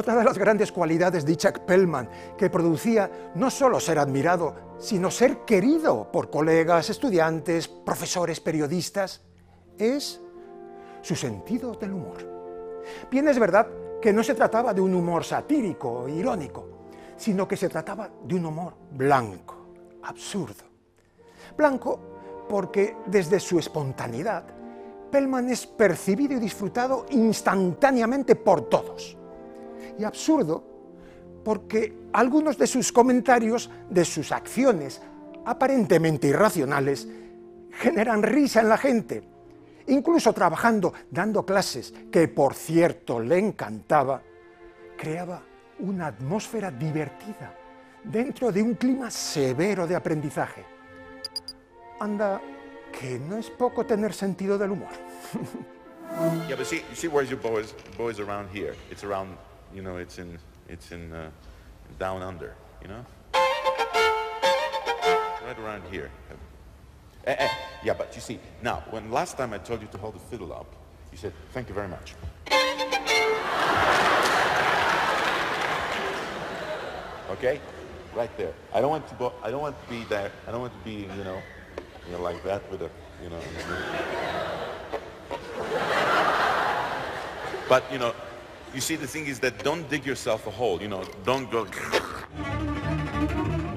Otra de las grandes cualidades de Itzhak Perlman, que producía no solo ser admirado, sino ser querido por colegas, estudiantes, profesores, periodistas, es su sentido del humor. Bien, es verdad que no se trataba de un humor satírico, irónico, sino que se trataba de un humor blanco, absurdo. Blanco porque desde su espontaneidad, Perlman es percibido y disfrutado instantáneamente por todos. Y absurdo porque algunos de sus comentarios, de sus acciones aparentemente irracionales, generan risa en la gente. Incluso trabajando, dando clases, que por cierto le encantaba, creaba una atmósfera divertida dentro de un clima severo de aprendizaje. Anda, que no es poco tener sentido del humor. Yeah, but see, you see where's your boys? The boys around here. It's around, you know, it's in down under, you know? Right around here. Yeah, but you see, now, when last time I told you to hold the fiddle up, you said, thank you very much. Okay? Right there. I don't want to be there. I don't want to be, you know, like that with a, you know. But, you know, you see, the thing is that don't dig yourself a hole, you know, don't go.